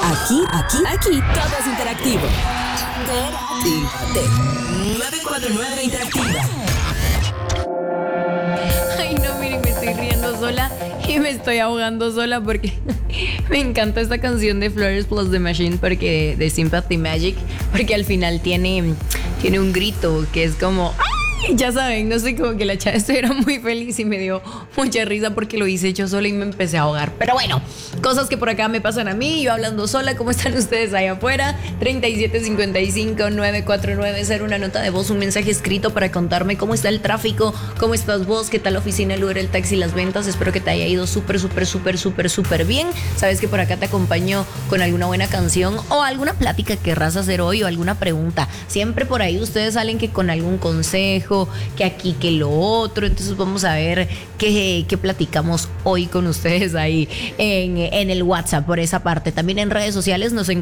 Aquí todo es interactivo. Interactívate. 949 Interactiva. Ay, no, miren, me estoy riendo sola y me estoy ahogando sola porque me encanta esta canción de Flowers Plus The Machine, porque de Sympathy Magic, porque al final tiene un grito que es como... Ya saben, no sé, como que la chava estuviera muy feliz y me dio mucha risa porque lo hice yo sola y me empecé a ahogar. Pero bueno, cosas que por acá me pasan a mí, yo hablando sola. ¿Cómo están ustedes allá afuera? 3755-949, hacer una nota de voz, un mensaje escrito para contarme cómo está el tráfico, cómo estás vos, qué tal la oficina, el Uber, el taxi, las ventas. Espero que te haya ido súper bien. Sabes que por acá te acompaño con alguna buena canción o alguna plática que querrás hacer hoy o alguna pregunta. Siempre por ahí ustedes salen que con algún consejo, que aquí, que lo otro. Entonces vamos a ver qué platicamos hoy con ustedes ahí en el WhatsApp por esa parte. También en redes sociales nos